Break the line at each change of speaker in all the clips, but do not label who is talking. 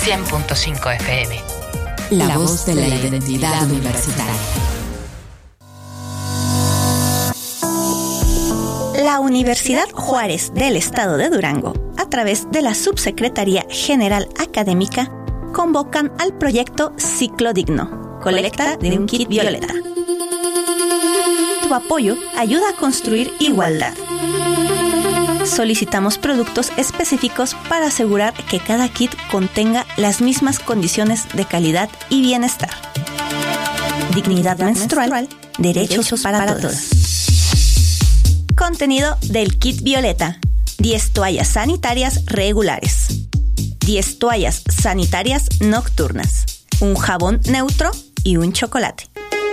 100.5 FM.
La voz de la identidad universitaria.
La Universidad Juárez del Estado de Durango, a través de la Subsecretaría General Académica, convocan al proyecto Ciclo Digno, colecta de un kit violeta. Tu apoyo ayuda a construir igualdad. Solicitamos productos específicos para asegurar que cada kit contenga las mismas condiciones de calidad y bienestar. Dignidad menstrual, derechos para todas. Contenido del kit violeta: 10 toallas sanitarias regulares, 10 toallas sanitarias nocturnas, un jabón neutro y un chocolate.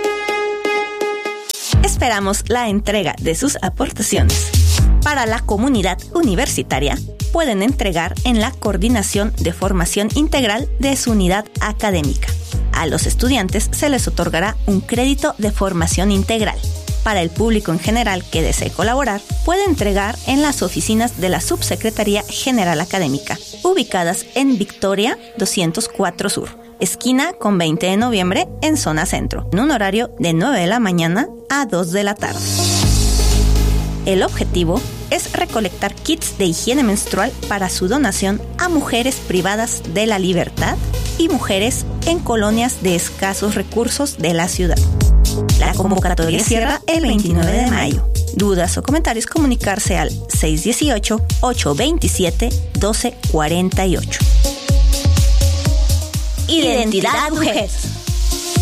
Esperamos la entrega de sus aportaciones. Para la comunidad universitaria, pueden entregar en la Coordinación de Formación Integral de su unidad académica. A los estudiantes se les otorgará un crédito de formación integral. Para el público en general que desee colaborar, puede entregar en las oficinas de la Subsecretaría General Académica, ubicadas en Victoria 204 Sur, esquina con 20 de noviembre en zona centro, en un horario de 9 de la mañana a 2 de la tarde. El objetivo es recolectar kits de higiene menstrual para su donación a mujeres privadas de la libertad y mujeres en colonias de escasos recursos de la ciudad. La convocatoria cierra el 29 de mayo. Dudas o comentarios, comunicarse al 618-827-1248. Identidad Mujeres.